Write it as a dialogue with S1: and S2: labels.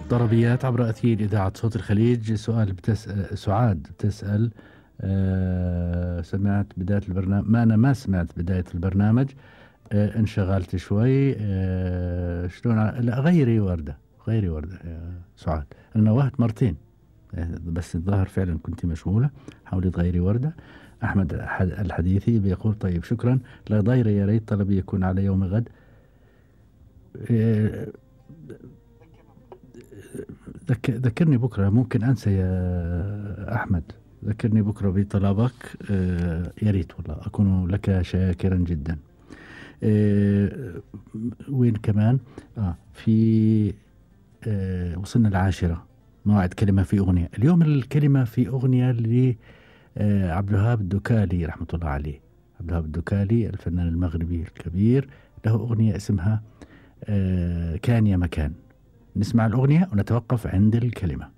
S1: طربيات عبر أثير إذاعة صوت الخليج. سؤال سعاد بتسأل سمعت بداية البرنامج؟ ما أنا ما سمعت بداية البرنامج، انشغلت شوي. شلون لا غيري وردة، غيري وردة يا سعاد. أنا نوهت مرتين بس الظاهر فعلا كنت مشغولة. حاولي تغيري وردة. أحمد الحديثي بيقول طيب شكرا، لا ضير، يا ريت طلبي يكون على يوم غد. آه، ذكرني بكرة، ممكن أنسى يا أحمد. ذكرني بكرة بطلبك. يا ريت والله، أكون لك شاكرا جدا. وين كمان؟ في وصلنا العاشرة، موعد كلمة في أغنية. اليوم الكلمة في أغنية لعبد الوهاب الدكالي رحمة الله عليه. عبد الوهاب الدكالي الفنان المغربي الكبير، له أغنية اسمها كان يا مكان. نسمع الأغنية ونتوقف عند الكلمة.